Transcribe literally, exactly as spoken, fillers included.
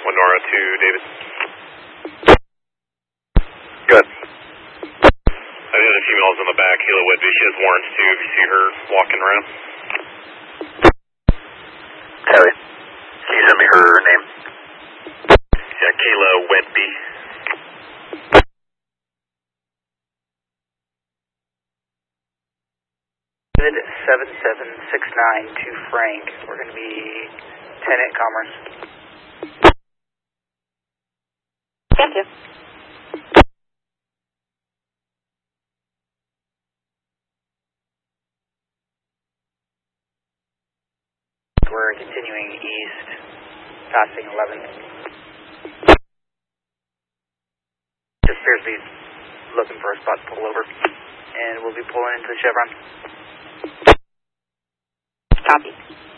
one Nora to David. Good. I think the female's in the back, Kayla Whitby. She has warrants too, if you see her walking around. Harry, can you send me her name? Yeah, Kayla Whitby. seven seven six nine to Frank. We're going to be Tenant Commerce. Thank you. We're continuing east, passing eleven. Just appears to be looking for a spot to pull over, and we'll be pulling into the Chevron. Copy.